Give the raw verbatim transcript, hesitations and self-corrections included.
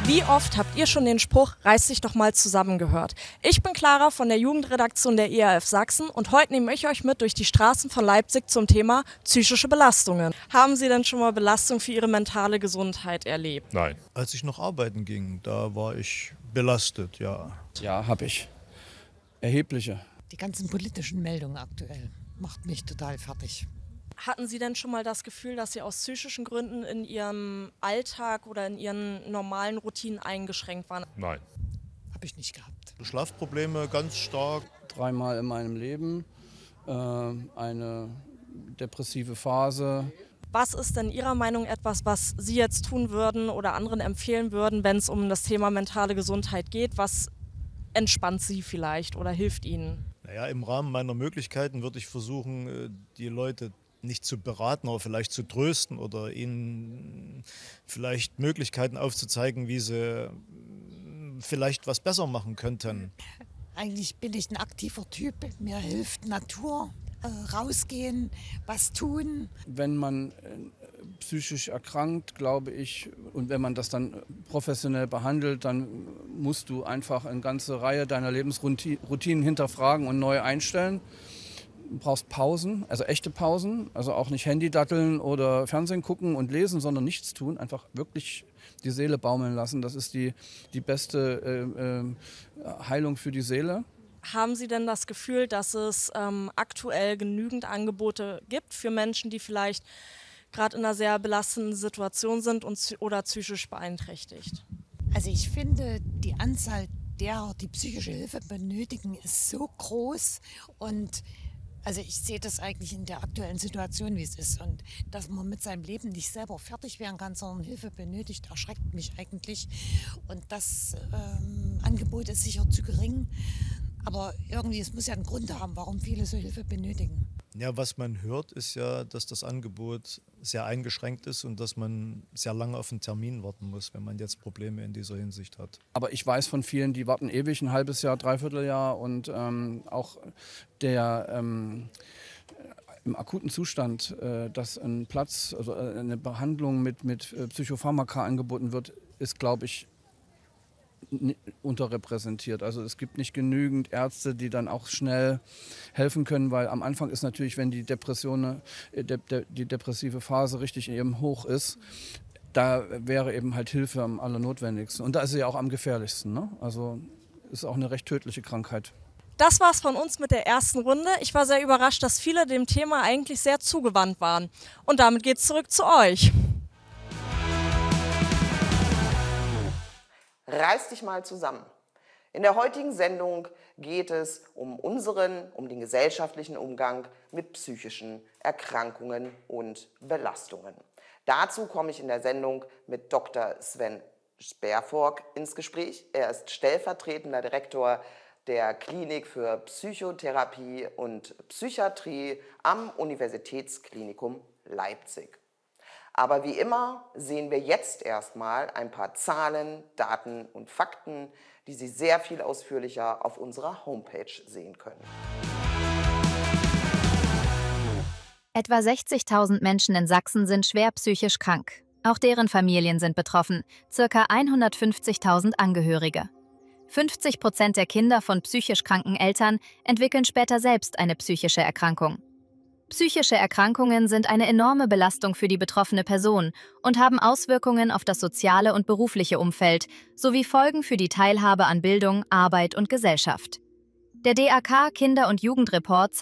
Wie oft habt ihr schon den Spruch, reiß dich doch mal zusammen gehört? Ich bin Clara von der Jugendredaktion der E A F Sachsen und heute nehme ich euch mit durch die Straßen von Leipzig zum Thema psychische Belastungen. Haben Sie denn schon mal Belastung für Ihre mentale Gesundheit erlebt? Nein. Als ich noch arbeiten ging, da war ich belastet, ja. Ja, habe ich. Erhebliche. Die ganzen politischen Meldungen aktuell macht mich total fertig. Hatten Sie denn schon mal das Gefühl, dass Sie aus psychischen Gründen in Ihrem Alltag oder in Ihren normalen Routinen eingeschränkt waren? Nein. Habe ich nicht gehabt. Schlafprobleme ganz stark. Dreimal in meinem Leben äh, eine depressive Phase. Was ist denn Ihrer Meinung etwas, was Sie jetzt tun würden oder anderen empfehlen würden, wenn es um das Thema mentale Gesundheit geht? Was entspannt Sie vielleicht oder hilft Ihnen? Naja, im Rahmen meiner Möglichkeiten würde ich versuchen, die Leute nicht zu beraten, aber vielleicht zu trösten oder ihnen vielleicht Möglichkeiten aufzuzeigen, wie sie vielleicht was besser machen könnten. Eigentlich bin ich ein aktiver Typ. Mir hilft Natur, äh, rausgehen, was tun. Wenn man äh, psychisch erkrankt, glaube ich, und wenn man das dann professionell behandelt, dann musst du einfach eine ganze Reihe deiner Lebensroutinen hinterfragen und neu einstellen. Du brauchst Pausen, also echte Pausen, also auch nicht Handy datteln oder Fernsehen gucken und lesen, sondern nichts tun, einfach wirklich die Seele baumeln lassen. Das ist die, die beste äh, äh, Heilung für die Seele. Haben Sie denn das Gefühl, dass es ähm, aktuell genügend Angebote gibt für Menschen, die vielleicht gerade in einer sehr belastenden Situation sind und, oder psychisch beeinträchtigt? Also ich finde, die Anzahl derer, die psychische Hilfe benötigen, ist so groß und also ich sehe das eigentlich in der aktuellen Situation, wie es ist. Und dass man mit seinem Leben nicht selber fertig werden kann, sondern Hilfe benötigt, erschreckt mich eigentlich. Und das ähm, Angebot ist sicher zu gering. Aber irgendwie, es muss ja einen Grund haben, warum viele so Hilfe benötigen. Ja, was man hört, ist ja, dass das Angebot sehr eingeschränkt ist und dass man sehr lange auf einen Termin warten muss, wenn man jetzt Probleme in dieser Hinsicht hat. Aber ich weiß von vielen, die warten ewig, ein halbes Jahr, dreiviertel Jahr und ähm, auch der ähm, im akuten Zustand, äh, dass ein Platz, also eine Behandlung mit, mit Psychopharmaka angeboten wird, ist, glaube ich, unterrepräsentiert. Also es gibt nicht genügend Ärzte, die dann auch schnell helfen können, weil am Anfang ist natürlich, wenn die Depression, de, de, die depressive Phase richtig eben hoch ist, da wäre eben halt Hilfe am allernotwendigsten. Und da ist sie ja auch am gefährlichsten. Ne? Also ist auch eine recht tödliche Krankheit. Das war's von uns mit der ersten Runde. Ich war sehr überrascht, dass viele dem Thema eigentlich sehr zugewandt waren. Und damit geht's zurück zu euch. Reiß dich mal zusammen. In der heutigen Sendung geht es um unseren, um den gesellschaftlichen Umgang mit psychischen Erkrankungen und Belastungen. Dazu komme ich in der Sendung mit Doktor Sven Sperfork ins Gespräch. Er ist stellvertretender Direktor der Klinik für Psychotherapie und Psychiatrie am Universitätsklinikum Leipzig. Aber wie immer sehen wir jetzt erstmal ein paar Zahlen, Daten und Fakten, die Sie sehr viel ausführlicher auf unserer Homepage sehen können. Etwa sechzigtausend Menschen in Sachsen sind schwer psychisch krank. Auch deren Familien sind betroffen, ca. hundertfünfzigtausend Angehörige. fünfzig Prozent der Kinder von psychisch kranken Eltern entwickeln später selbst eine psychische Erkrankung. Psychische Erkrankungen sind eine enorme Belastung für die betroffene Person und haben Auswirkungen auf das soziale und berufliche Umfeld sowie Folgen für die Teilhabe an Bildung, Arbeit und Gesellschaft. Der D A K Kinder- und Jugendreport